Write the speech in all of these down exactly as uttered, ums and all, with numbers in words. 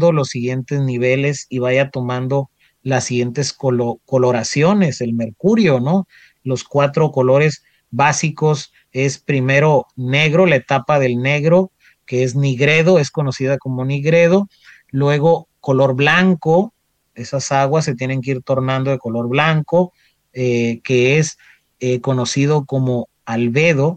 pasando los siguientes niveles y vaya tomando las siguientes colo coloraciones, el mercurio, ¿no? Los cuatro colores básicos es primero negro, la etapa del negro, que es nigredo, es conocida como nigredo, luego color blanco, esas aguas se tienen que ir tornando de color blanco, eh, que es eh, conocido como albedo,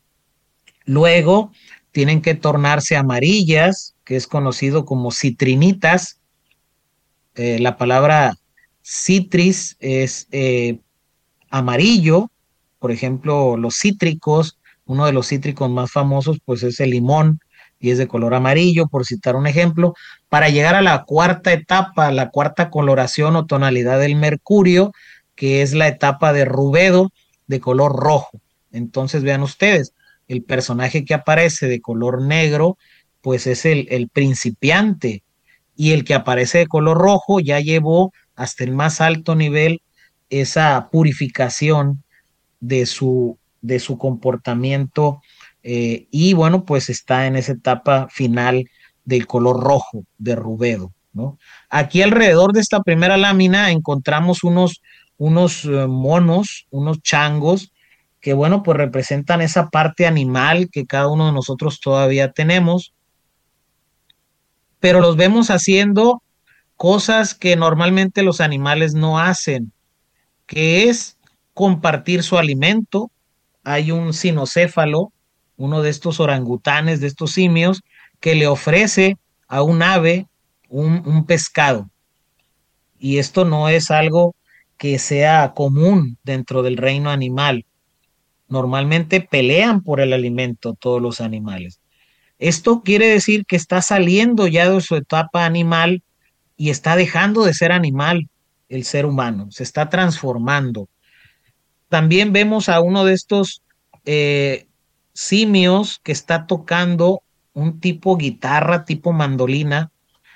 luego tienen que tornarse amarillas, que es conocido como citrinitas, eh, la palabra citris es eh, amarillo, por ejemplo, los cítricos, uno de los cítricos más famosos pues es el limón y es de color amarillo, por citar un ejemplo, para llegar a la cuarta etapa, la cuarta coloración o tonalidad del mercurio, que es la etapa de rubedo de color rojo. Entonces vean ustedes, el personaje que aparece de color negro pues es el, el principiante y el que aparece de color rojo ya llevó hasta el más alto nivel esa purificación de su, de su comportamiento eh, y bueno, pues está en esa etapa final del color rojo de rubedo, ¿no? Aquí alrededor de esta primera lámina encontramos unos, unos eh, monos, unos changos, que bueno, pues representan esa parte animal que cada uno de nosotros todavía tenemos, pero los vemos haciendo cosas que normalmente los animales no hacen, que es compartir su alimento. Hay un cinocéfalo, uno de estos orangutanes, de estos simios, que le ofrece a un ave un, un pescado. Y esto no es algo que sea común dentro del reino animal. Normalmente pelean por el alimento todos los animales. Esto quiere decir que está saliendo ya de su etapa animal y está dejando de ser animal el ser humano, se está transformando. También vemos a uno de estos eh, simios que está tocando un tipo guitarra, tipo mandolina,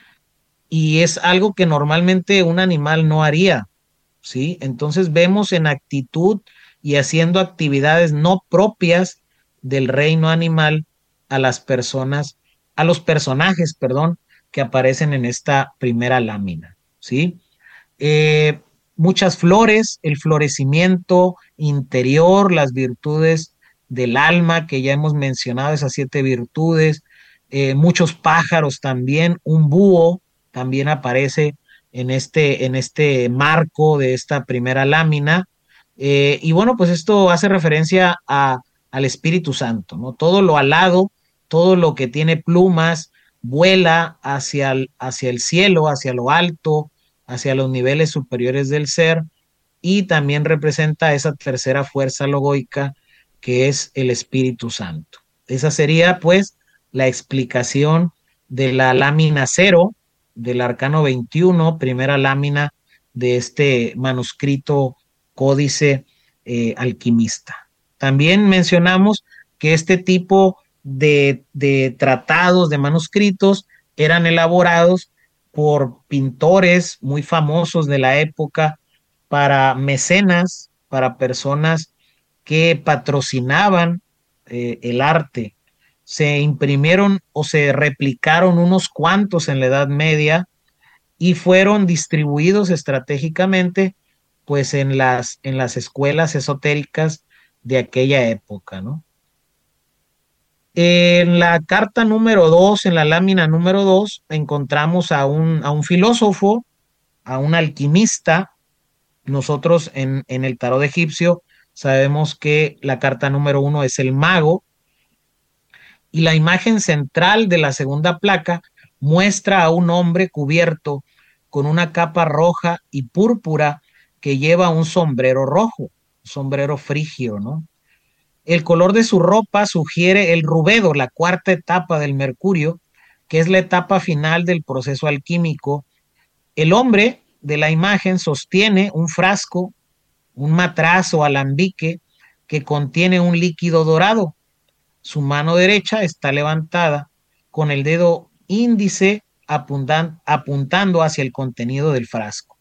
y es algo que normalmente un animal no haría, ¿sí? Entonces vemos en actitud y haciendo actividades no propias del reino animal a las personas, a los personajes, perdón, que aparecen en esta primera lámina, ¿sí? Eh, Muchas flores, el florecimiento interior, las virtudes del alma que ya hemos mencionado, esas siete virtudes, eh, muchos pájaros también, un búho también aparece en este, en este marco de esta primera lámina. Eh, y bueno, pues esto hace referencia a, al Espíritu Santo, ¿no? Todo lo alado, todo lo que tiene plumas, vuela hacia el, hacia el cielo, hacia lo alto, hacia los niveles superiores del ser y también representa esa tercera fuerza logoica que es el Espíritu Santo. Esa sería pues la explicación de la lámina cero del arcano veintiuno, primera lámina de este manuscrito códice eh, alquimista. También mencionamos que este tipo de, de tratados, de manuscritos, eran elaborados por pintores muy famosos de la época, para mecenas, para personas que patrocinaban eh, el arte. Se imprimieron o se replicaron unos cuantos en la Edad Media y fueron distribuidos estratégicamente pues en las, en las escuelas esotéricas de aquella época, ¿no? En la carta número dos, en la lámina número dos, encontramos a un, a un filósofo, a un alquimista. Nosotros en, en el tarot egipcio sabemos que la carta número uno es el mago y la imagen central de la segunda placa muestra a un hombre cubierto con una capa roja y púrpura que lleva un sombrero rojo, un sombrero frigio, ¿no? El color de su ropa sugiere el rubedo, la cuarta etapa del mercurio, que es la etapa final del proceso alquímico. El hombre de la imagen sostiene un frasco, un matraz o alambique que contiene un líquido dorado. Su mano derecha está levantada con el dedo índice apuntan, apuntando hacia el contenido del frasco.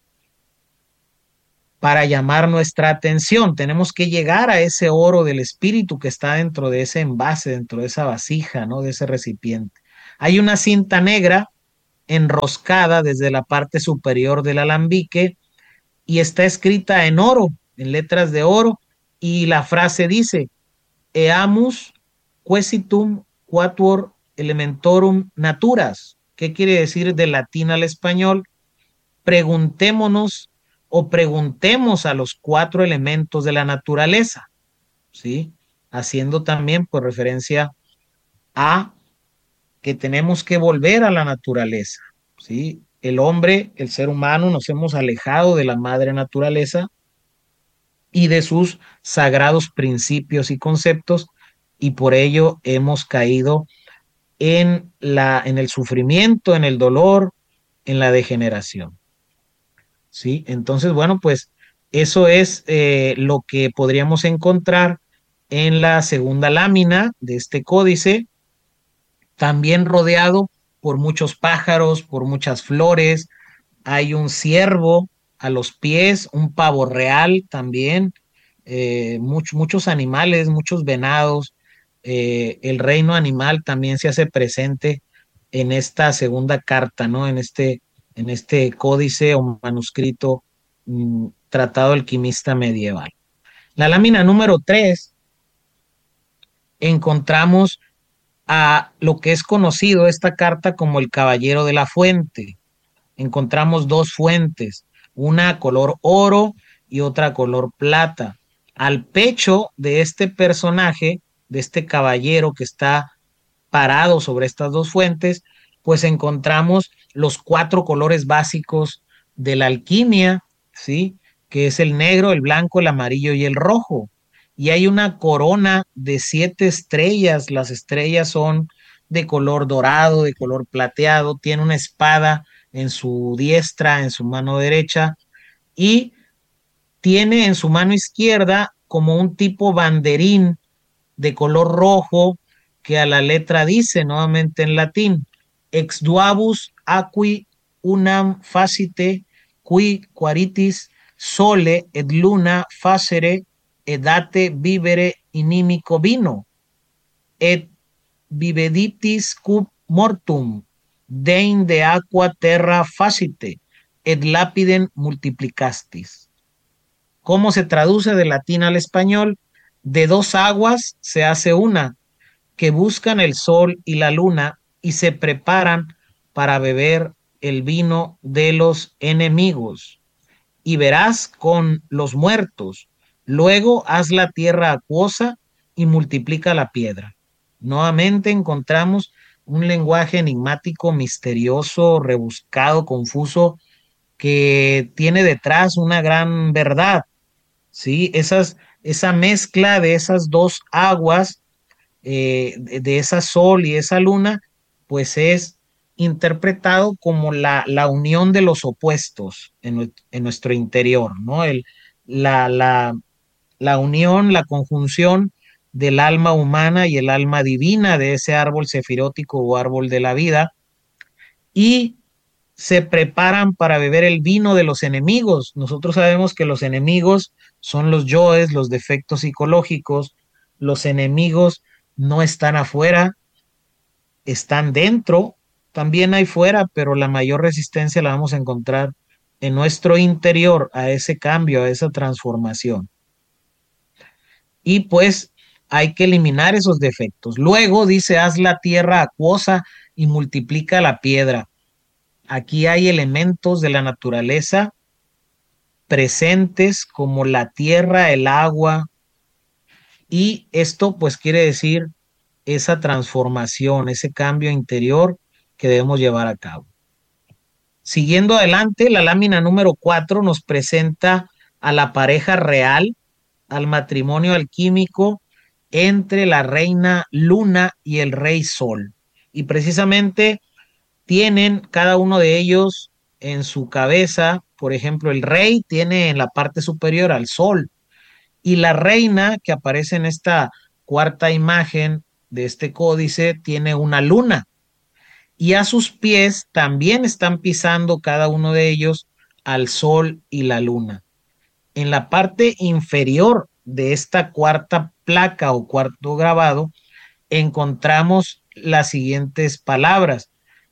Para llamar nuestra atención, tenemos que llegar a ese oro del espíritu que está dentro de ese envase, dentro de esa vasija, ¿no? De ese recipiente. Hay una cinta negra enroscada desde la parte superior del alambique y está escrita en oro, en letras de oro, y la frase dice, Eamus quesitum quatuor elementorum naturas. ¿Qué quiere decir de latín al español? Preguntémonos o preguntemos a los cuatro elementos de la naturaleza, ¿sí? Haciendo también por referencia a que tenemos que volver a la naturaleza, ¿sí? El hombre, el ser humano, nos hemos alejado de la madre naturaleza y de sus sagrados principios y conceptos, y por ello hemos caído en la, en el sufrimiento, en el dolor, en la degeneración, ¿sí? Entonces, bueno, pues eso es eh, lo que podríamos encontrar en la segunda lámina de este códice, también rodeado por muchos pájaros, por muchas flores. Hay un ciervo a los pies, un pavo real también, eh, much, muchos animales, muchos venados. Eh, el reino animal también se hace presente en esta segunda carta, ¿no? En este, en este códice o manuscrito mm, tratado alquimista medieval. La lámina número tres encontramos a lo que es conocido esta carta como el Caballero de la Fuente. Encontramos dos fuentes, una color oro y otra color plata. Al pecho de este personaje, de este caballero que está parado sobre estas dos fuentes, pues encontramos los cuatro colores básicos de la alquimia, ¿sí? Que es el negro, el blanco, el amarillo y el rojo. Y hay una corona de siete estrellas. Las estrellas son de color dorado, de color plateado. Tiene una espada en su diestra, en su mano derecha, y tiene en su mano izquierda como un tipo banderín de color rojo que a la letra dice nuevamente en latín, ex duabus aqui unam facite qui quaritis sole et luna facere edate vivere inimico vino et viveditis cup mortum dein de aqua terra facite et lapidem multiplicastis. ¿Cómo se traduce de latín al español? De dos aguas se hace una, que buscan el sol y la luna y se preparan para beber el vino de los enemigos. Y verás con los muertos. Luego haz la tierra acuosa y multiplica la piedra. Nuevamente encontramos un lenguaje enigmático, misterioso, rebuscado, confuso, que tiene detrás una gran verdad, ¿sí? Esas, esa mezcla de esas dos aguas, eh, de, de esa sol y esa luna, pues es interpretado como la, la unión de los opuestos en, en nuestro interior, ¿no? El, la, la, la unión, la conjunción del alma humana y el alma divina de ese árbol sefirótico o árbol de la vida, y se preparan para beber el vino de los enemigos. Nosotros sabemos que los enemigos son los yoes, los defectos psicológicos. Los enemigos no están afuera, están dentro. También hay fuera, pero la mayor resistencia la vamos a encontrar en nuestro interior a ese cambio, a esa transformación. Y pues hay que eliminar esos defectos. Luego dice, haz la tierra acuosa y multiplica la piedra. Aquí hay elementos de la naturaleza presentes como la tierra, el agua, y esto pues quiere decir esa transformación, ese cambio interior que debemos llevar a cabo. Siguiendo adelante, la lámina número cuatro nos presenta a la pareja real, al matrimonio alquímico entre la reina Luna y el rey Sol. Y precisamente tienen cada uno de ellos en su cabeza, por ejemplo, el rey tiene en la parte superior al sol, y la reina que aparece en esta cuarta imagen de este códice tiene una luna, y a sus pies también están pisando cada uno de ellos al sol y la luna. En la parte inferior de esta cuarta placa o cuarto grabado encontramos las siguientes palabras: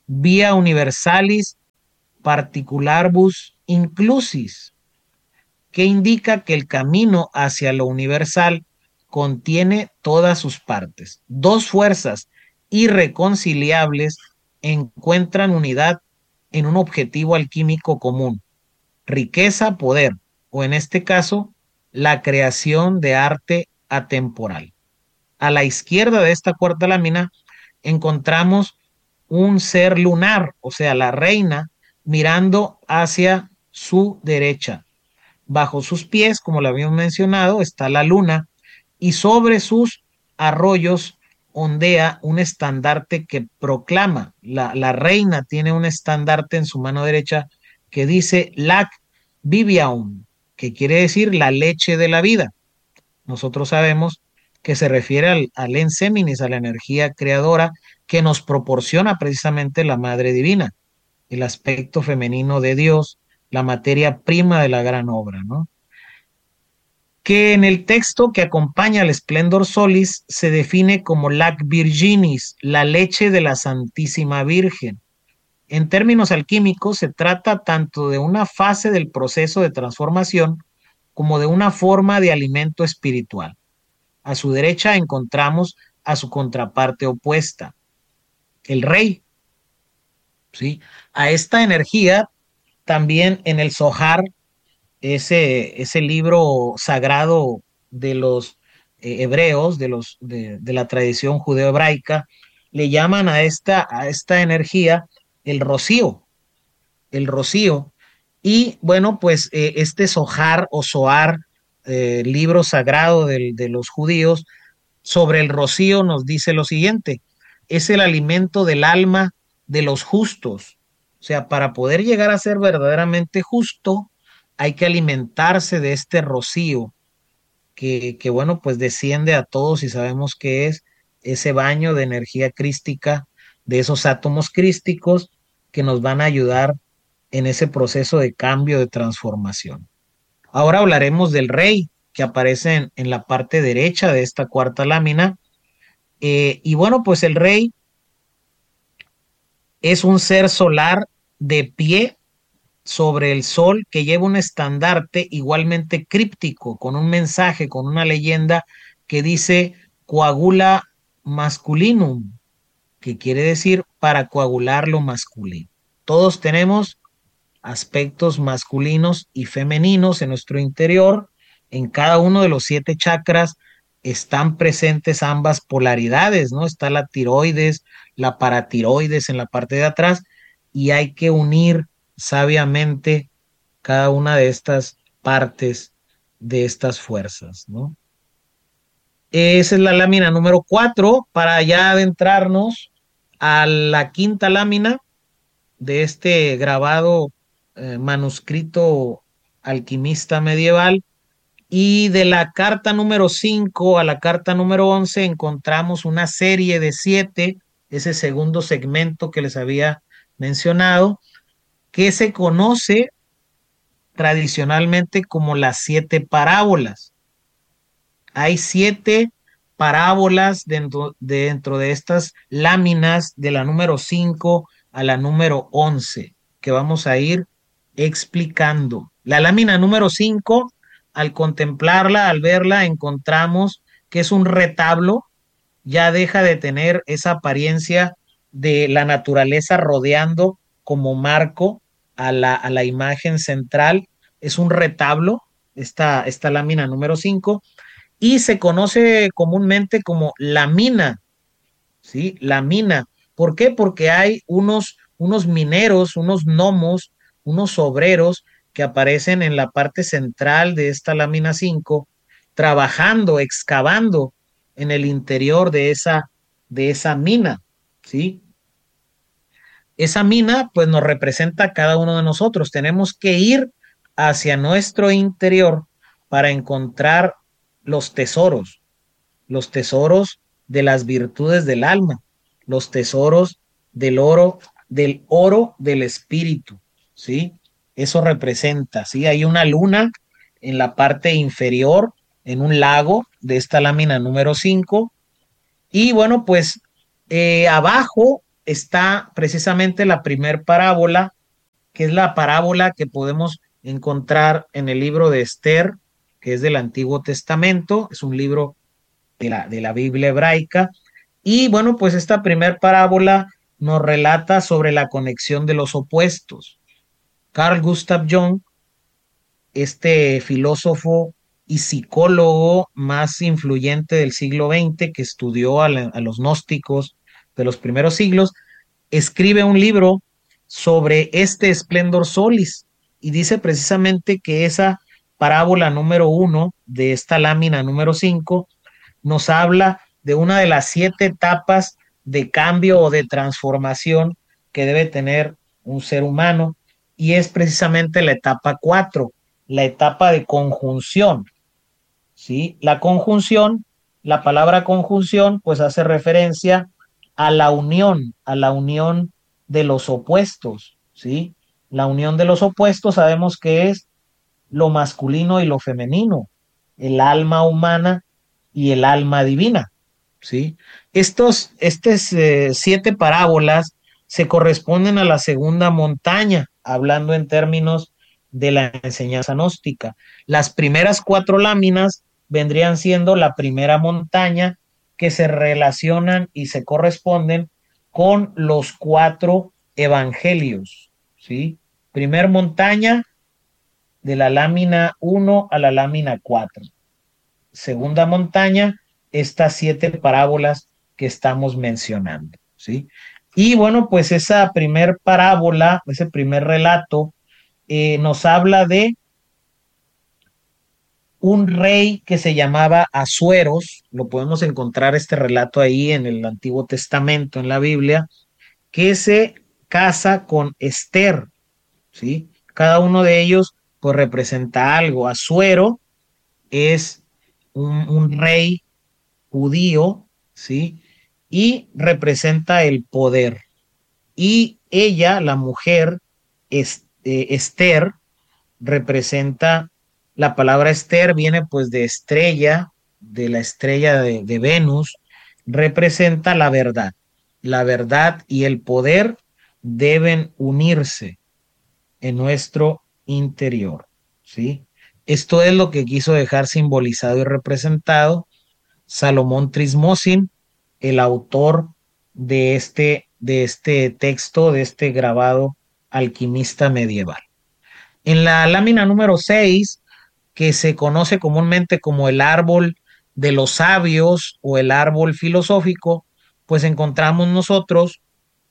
via universalis particularbus inclusis, que indica que el camino hacia lo universal contiene todas sus partes. Dos fuerzas irreconciliables encuentran unidad en un objetivo alquímico común: riqueza, poder, o en este caso, la creación de arte atemporal. A la izquierda de esta cuarta lámina encontramos un ser lunar, o sea, la reina, mirando hacia su derecha. Bajo sus pies, como lo habíamos mencionado, está la luna, y sobre sus arroyos ondea un estandarte que proclama, la, la reina tiene un estandarte en su mano derecha que dice Lac Viviaum, que quiere decir la leche de la vida. Nosotros sabemos que se refiere al, al enseminis, a la energía creadora que nos proporciona precisamente la Madre Divina, el aspecto femenino de Dios, la materia prima de la gran obra, ¿no? Que en el texto que acompaña al Splendor Solis se define como Lac Virginis, la leche de la Santísima Virgen. En términos alquímicos, se trata tanto de una fase del proceso de transformación como de una forma de alimento espiritual. A su derecha encontramos a su contraparte opuesta, el rey, ¿sí? A esta energía también en el Zohar, ese, ese libro sagrado de los eh, hebreos, de, los, de, de la tradición judeo-hebraica, le llaman a esta, a esta energía el rocío, el rocío. Y bueno, pues eh, este Zohar o Zohar, eh, libro sagrado de, de los judíos, sobre el rocío nos dice lo siguiente: es el alimento del alma de los justos. O sea, para poder llegar a ser verdaderamente justo, hay que alimentarse de este rocío que, que bueno, pues desciende a todos, y sabemos que es ese baño de energía crística, de esos átomos crísticos que nos van a ayudar en ese proceso de cambio, de transformación. Ahora hablaremos del rey, que aparece en, en la parte derecha de esta cuarta lámina. Eh, y bueno, pues el rey es un ser solar de pie sobre el sol que lleva un estandarte igualmente críptico, con un mensaje, con una leyenda que dice coagula masculinum, que quiere decir para coagular lo masculino. Todos tenemos aspectos masculinos y femeninos en nuestro interior. En cada uno de los siete chakras están presentes ambas polaridades, ¿no? Está la tiroides, la paratiroides en la parte de atrás, y hay que unir sabiamente cada una de estas partes de estas fuerzas, ¿no? Esa es la lámina número cuatro, para ya adentrarnos a la quinta lámina de este grabado eh, manuscrito alquimista medieval. Y de la carta número cinco a la carta número once encontramos una serie de siete, ese segundo segmento que les había mencionado, que se conoce tradicionalmente como las siete parábolas. Hay siete parábolas dentro, dentro de estas láminas, de la número cinco a la número once, que vamos a ir explicando. La lámina número cinco, al contemplarla, al verla, encontramos que es un retablo. Ya deja de tener esa apariencia de la naturaleza rodeando como marco a la, a la imagen central. Es un retablo, esta, esta lámina número cinco, y se conoce comúnmente como la mina, ¿sí? La mina. ¿Por qué? Porque hay unos, unos mineros, unos gnomos, unos obreros que aparecen en la parte central de esta lámina cinco, trabajando, excavando en el interior de esa, de esa mina, ¿sí? Esa mina, pues, nos representa a cada uno de nosotros. Tenemos que ir hacia nuestro interior para encontrar los tesoros, los tesoros de las virtudes del alma, los tesoros del oro, del oro del espíritu, ¿sí? Eso representa, ¿sí? Hay una luna en la parte inferior, en un lago de esta lámina número cinco, y bueno, pues eh, abajo está precisamente la primer parábola, que es la parábola que podemos encontrar en el libro de Esther, que es del Antiguo Testamento, es un libro de la, de la Biblia hebraica. Y bueno, pues esta primer parábola nos relata sobre la conexión de los opuestos. Carl Gustav Jung, este filósofo y psicólogo más influyente del siglo veinte, que estudió a, la, a los gnósticos de los primeros siglos, escribe un libro sobre este Splendor Solis y dice precisamente que esa parábola número uno de esta lámina número cinco nos habla de una de las siete etapas de cambio o de transformación que debe tener un ser humano, y es precisamente la etapa cuatro, la etapa de conjunción. ¿Sí? La conjunción, la palabra conjunción, pues hace referencia a la unión, a la unión de los opuestos, ¿sí? La unión de los opuestos sabemos que es lo masculino y lo femenino, el alma humana y el alma divina, ¿sí? Estos, estas eh, siete parábolas se corresponden a la segunda montaña, hablando en términos de la enseñanza gnóstica. Las primeras cuatro láminas vendrían siendo la primera montaña, que se relacionan y se corresponden con los cuatro evangelios, ¿sí? Primer montaña, de la lámina uno a la lámina cuatro. Segunda montaña, estas siete parábolas que estamos mencionando, ¿sí? Y bueno, pues esa primer parábola, ese primer relato, eh, nos habla de un rey que se llamaba Asueros. Lo podemos encontrar este relato ahí en el Antiguo Testamento, en la Biblia, que se casa con Esther, ¿sí? Cada uno de ellos pues representa algo. Asuero es un, un rey judío, ¿sí? Y representa el poder. Y ella, la mujer, es, eh, Esther, representa, la palabra Esther viene pues de estrella, de la estrella de, de Venus, representa la verdad. La verdad y el poder deben unirse en nuestro interior, ¿sí? Esto es lo que quiso dejar simbolizado y representado Salomón Trismosin, el autor de este, de este texto, de este grabado alquimista medieval. En la lámina número seis, que se conoce comúnmente como el árbol de los sabios o el árbol filosófico, pues encontramos nosotros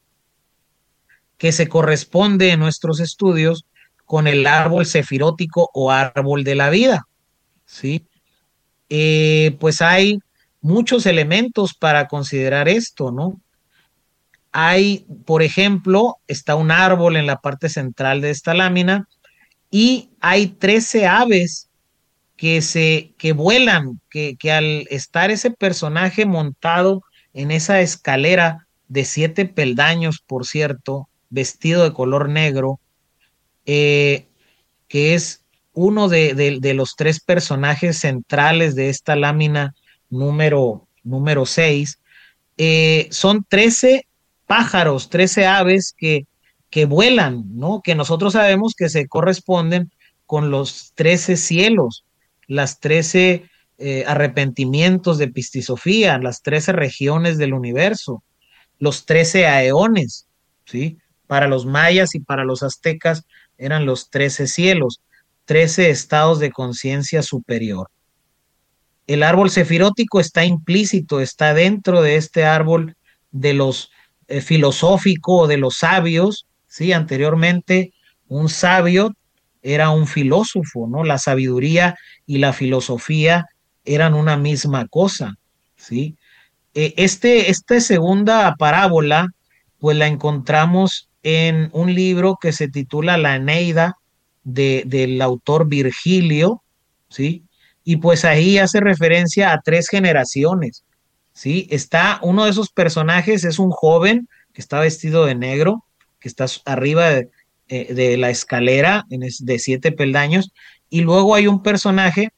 que se corresponde en nuestros estudios con el árbol sefirótico o árbol de la vida, ¿sí? Eh, pues hay muchos elementos para considerar esto, ¿no? Hay, por ejemplo, está un árbol en la parte central de esta lámina y hay trece aves que se que vuelan, que, que al estar ese personaje montado en esa escalera de siete peldaños, por cierto, vestido de color negro, eh, que es uno de, de, de, los tres personajes centrales de esta lámina número, número seis, eh, son trece pájaros, trece aves que, que vuelan, ¿no? Que nosotros sabemos que se corresponden con los trece cielos, las trece eh, arrepentimientos de Pistisofía, las trece regiones del universo, los trece aeones, ¿sí? Para los mayas y para los aztecas eran los trece cielos, trece estados de conciencia superior. El árbol sefirótico está implícito, está dentro de este árbol de los eh, filosófico o de los sabios, ¿sí? Anteriormente un sabio era un filósofo, ¿no? La sabiduría y la filosofía eran una misma cosa, ¿sí? Eh, este, esta segunda parábola, pues la encontramos en un libro que se titula La Eneida de, del autor Virgilio, ¿sí? Y pues ahí hace referencia a tres generaciones, ¿sí? Está uno de esos personajes, es un joven que está vestido de negro, que está arriba de, eh, de la escalera en es, de siete peldaños, y luego hay un personaje,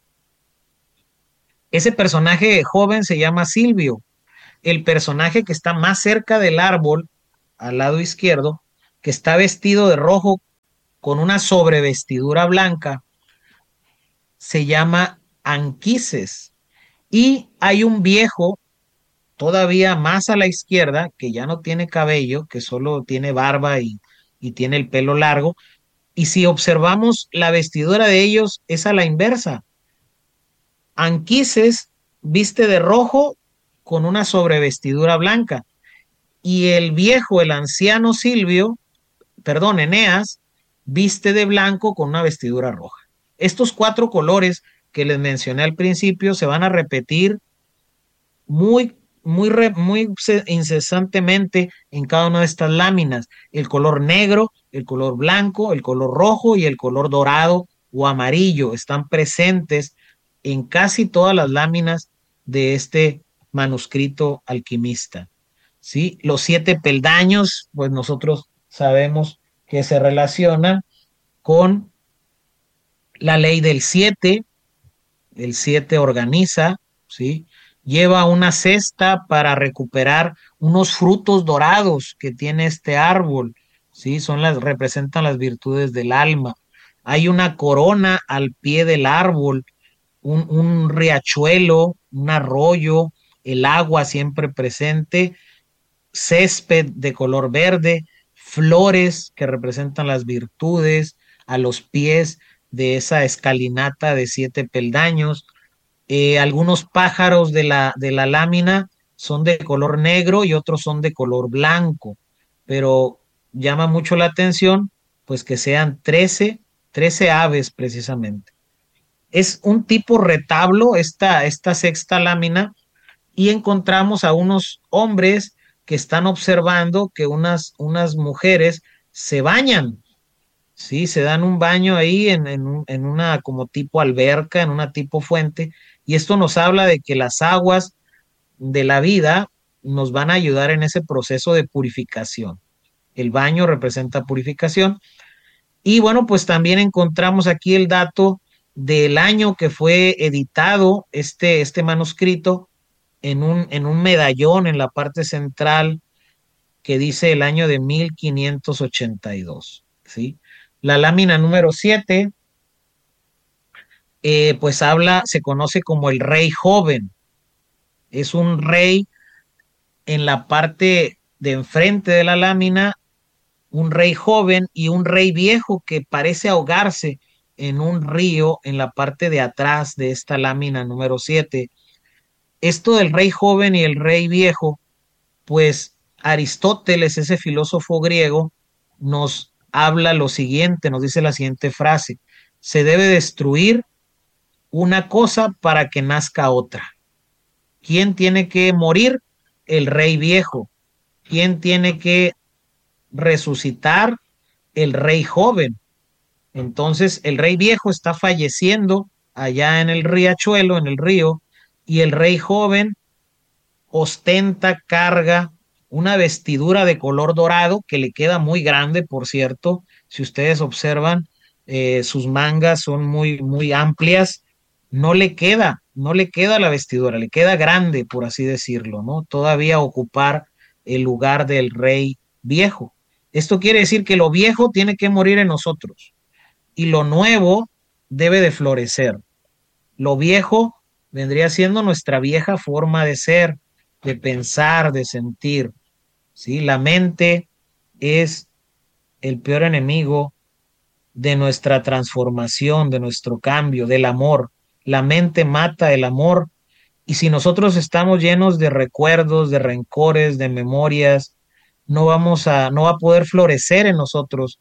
ese personaje joven se llama Silvio. El personaje que está más cerca del árbol al lado izquierdo, que está vestido de rojo con una sobrevestidura blanca, se llama Anquises. Y hay un viejo todavía más a la izquierda, que ya no tiene cabello, que solo tiene barba y, y tiene el pelo largo. Y si observamos la vestidura de ellos, es a la inversa. Anquises viste de rojo con una sobrevestidura blanca. Y el viejo, el anciano Silvio, perdón, Eneas, viste de blanco con una vestidura roja. Estos cuatro colores que les mencioné al principio se van a repetir muy, muy, re, muy incesantemente en cada una de estas láminas. El color negro, el color blanco, el color rojo y el color dorado o amarillo están presentes en casi todas las láminas de este manuscrito alquimista. ¿Sí? Los siete peldaños, pues nosotros sabemos que se relacionan con la ley del siete. El siete organiza, ¿sí? Lleva una cesta para recuperar unos frutos dorados que tiene este árbol, ¿sí? Son las, representan las virtudes del alma. Hay una corona al pie del árbol, un, un riachuelo, un arroyo, el agua siempre presente, césped de color verde, flores que representan las virtudes a los pies de esa escalinata de siete peldaños. Eh, algunos pájaros de la, de la lámina son de color negro y otros son de color blanco, pero llama mucho la atención pues que sean trece, trece aves precisamente. Es un tipo retablo esta, esta sexta lámina y encontramos a unos hombres que están observando que unas, unas mujeres se bañan, ¿sí? Se dan un baño ahí en, en, un, en una como tipo alberca, en una tipo fuente, y esto nos habla de que las aguas de la vida nos van a ayudar en ese proceso de purificación. El baño representa purificación. Y bueno, pues también encontramos aquí el dato del año que fue editado este, este manuscrito en un, en un medallón en la parte central que dice el año de mil quinientos ochenta y dos, ¿sí? La lámina número siete, eh, pues habla, se conoce como el rey joven. Es un rey en la parte de enfrente de la lámina, un rey joven y un rey viejo que parece ahogarse en un río en la parte de atrás de esta lámina número siete. Esto del rey joven y el rey viejo, pues Aristóteles, ese filósofo griego, nos habla lo siguiente, nos dice la siguiente frase: se debe destruir una cosa para que nazca otra. ¿Quién tiene que morir? El rey viejo. ¿Quién tiene que resucitar? El rey joven. Entonces el rey viejo está falleciendo allá en el riachuelo, en el río, y el rey joven ostenta, carga una vestidura de color dorado que le queda muy grande, por cierto. Si ustedes observan, eh, sus mangas son muy, muy amplias. No le queda, no le queda la vestidura, le queda grande, por así decirlo, ¿no? Todavía ocupar el lugar del rey viejo. Esto quiere decir que lo viejo tiene que morir en nosotros y lo nuevo debe de florecer. Lo viejo vendría siendo nuestra vieja forma de ser, de pensar, de sentir, ¿sí? La mente es el peor enemigo de nuestra transformación, de nuestro cambio, del amor. La mente mata el amor y si nosotros estamos llenos de recuerdos, de rencores, de memorias, no vamos a, no va a poder florecer en nosotros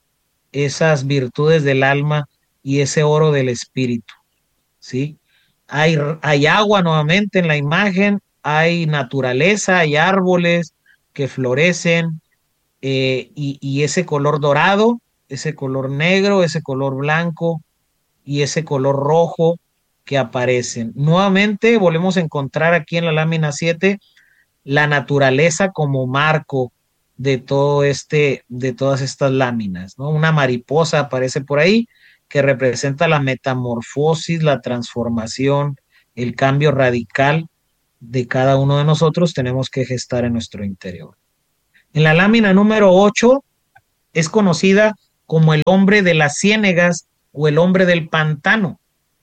esas virtudes del alma y ese oro del espíritu, ¿sí? Hay, hay agua nuevamente en la imagen, hay naturaleza, hay árboles que florecen, eh, y, y ese color dorado, ese color negro, ese color blanco y ese color rojo que aparecen. Nuevamente volvemos a encontrar aquí en la lámina siete la naturaleza como marco de todo este, de todas estas láminas, ¿no? Una mariposa aparece por ahí que representa la metamorfosis, la transformación, el cambio radical de cada uno de nosotros tenemos que gestar en nuestro interior. En la lámina número ocho es conocida como el hombre de las ciénegas o el hombre del pantano.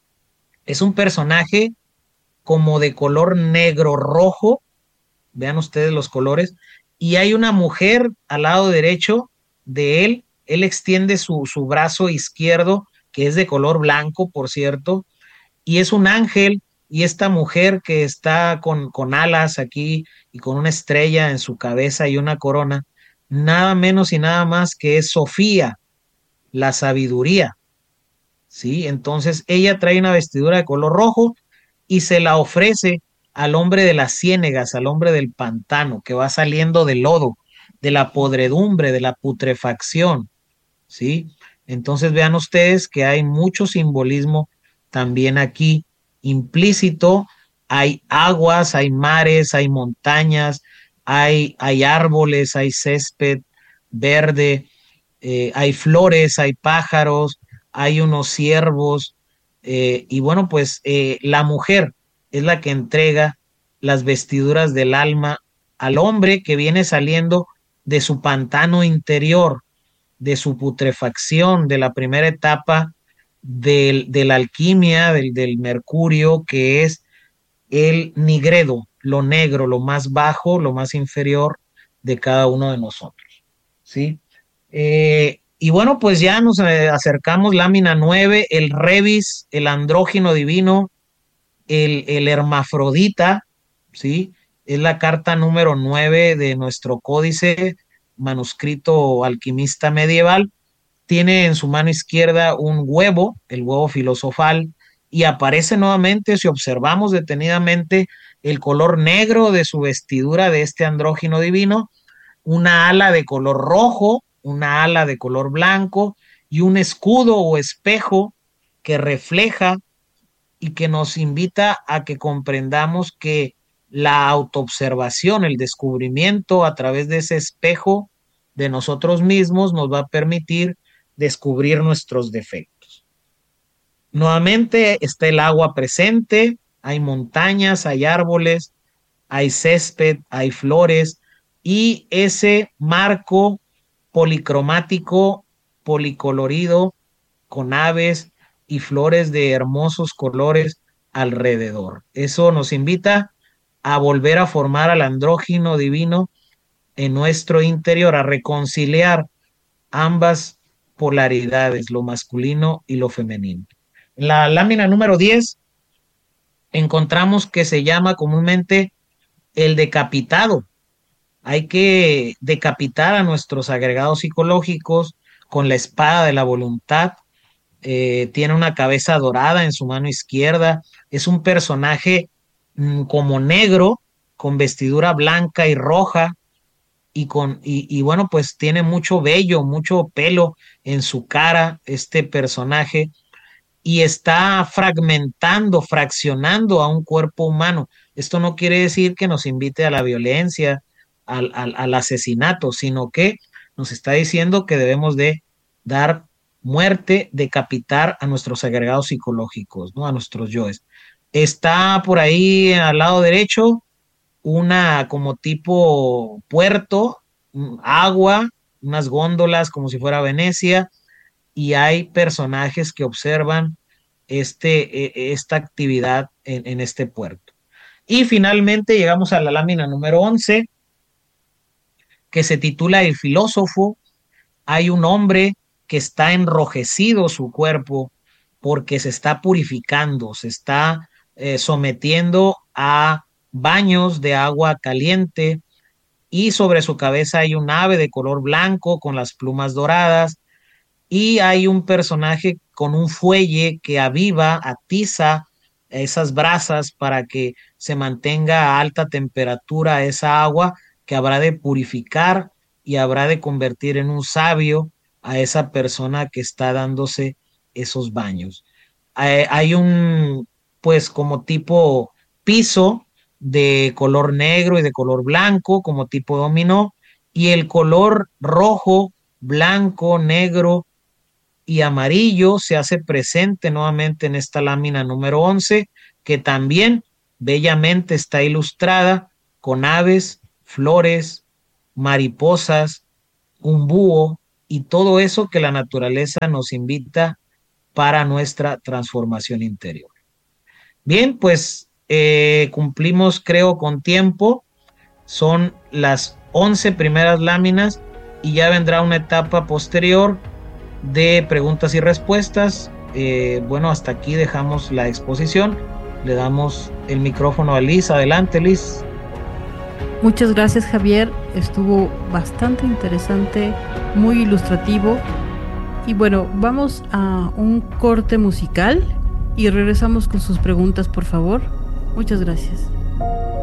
Es un personaje como de color negro rojo, vean ustedes los colores, y hay una mujer al lado derecho de él, él extiende su, su brazo izquierdo, que es de color blanco, por cierto, y es un ángel, y esta mujer que está con, con alas aquí y con una estrella en su cabeza y una corona, nada menos y nada más que es Sofía, la sabiduría, ¿sí? Entonces ella trae una vestidura de color rojo y se la ofrece al hombre de las ciénegas, al hombre del pantano, que va saliendo del lodo, de la podredumbre, de la putrefacción, ¿sí? Entonces vean ustedes que hay mucho simbolismo también aquí implícito. Hay aguas, hay mares, hay montañas, hay, hay árboles, hay césped verde, eh, hay flores, hay pájaros, hay unos ciervos, eh, y bueno, pues eh, la mujer es la que entrega las vestiduras del alma al hombre que viene saliendo de su pantano interior, de su putrefacción, de la primera etapa del, de la alquimia, del, del mercurio, que es el nigredo, lo negro, lo más bajo, lo más inferior de cada uno de nosotros, ¿sí? Eh, y bueno, pues ya nos eh, acercamos, lámina nueve, el Revis, el andrógino divino, el, el hermafrodita, ¿sí? Es la carta número nueve de nuestro códice manuscrito alquimista medieval. Tiene en su mano izquierda un huevo, el huevo filosofal, y aparece nuevamente, si observamos detenidamente, el color negro de su vestidura de este andrógino divino, una ala de color rojo, una ala de color blanco y un escudo o espejo que refleja y que nos invita a que comprendamos que la autoobservación, el descubrimiento a través de ese espejo de nosotros mismos nos va a permitir descubrir nuestros defectos. Nuevamente está el agua presente, hay montañas, hay árboles, hay césped, hay flores y ese marco policromático, policolorido, con aves y flores de hermosos colores alrededor. Eso nos invita a volver a formar al andrógino divino en nuestro interior, a reconciliar ambas polaridades, lo masculino y lo femenino. En la lámina número diez encontramos que se llama comúnmente el decapitado. Hay que decapitar a nuestros agregados psicológicos con la espada de la voluntad. Eh, tiene una cabeza dorada en su mano izquierda. Es un personaje mmm, como negro, con vestidura blanca y roja, y, con, y, y bueno, pues tiene mucho vello, mucho pelo en su cara, este personaje, y está fragmentando, fraccionando a un cuerpo humano. Esto no quiere decir que nos invite a la violencia, al, al, al asesinato, sino que nos está diciendo que debemos de dar muerte, decapitar a nuestros agregados psicológicos, ¿no? A nuestros yoes. Está por ahí al lado derecho una como tipo puerto, agua, unas góndolas como si fuera Venecia, y hay personajes que observan este, esta actividad en, en este puerto. Y finalmente llegamos a la lámina número once, que se titula El filósofo. Hay un hombre que está enrojecido su cuerpo porque se está purificando, se está eh, sometiendo a baños de agua caliente, y sobre su cabeza hay un ave de color blanco con las plumas doradas, y hay un personaje con un fuelle que aviva, atiza esas brasas para que se mantenga a alta temperatura esa agua que habrá de purificar y habrá de convertir en un sabio a esa persona que está dándose esos baños. Hay, hay un, pues como tipo piso de color negro y de color blanco, como tipo dominó, y el color rojo, blanco, negro y amarillo se hace presente nuevamente en esta lámina número once, que también bellamente está ilustrada con aves, flores, mariposas, un búho y todo eso que la naturaleza nos invita para nuestra transformación interior. Bien, pues eh, cumplimos, creo, con tiempo. Son las once primeras láminas y ya vendrá una etapa posterior de preguntas y respuestas. Eh, bueno, hasta aquí dejamos la exposición. Le damos el micrófono a Liz. Adelante, Liz. Muchas gracias, Javier. Estuvo bastante interesante, muy ilustrativo. Y bueno, vamos a un corte musical y regresamos con sus preguntas, por favor. Muchas gracias.